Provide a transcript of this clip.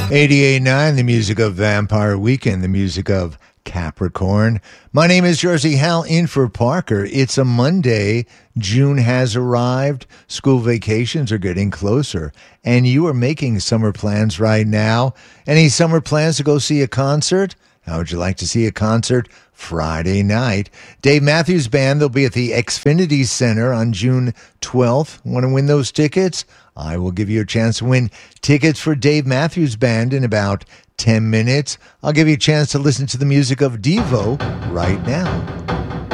88.9, the music of Vampire Weekend, the music of Capricorn. My name is Jersey Hal, in for Parker. It's a Monday. June has arrived. School vacations are getting closer, and you are making summer plans right now. Any summer plans to go see a concert? How would you like to see a concert? Friday night. Dave Matthews Band, they'll be at the Xfinity Center on June 12th. Want to win those tickets? I will give you a chance to win tickets for Dave Matthews Band in about 10 minutes. I'll give you a chance to listen to the music of Devo right now.